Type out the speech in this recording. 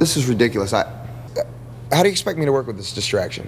This is ridiculous. How do you expect me to work with this distraction?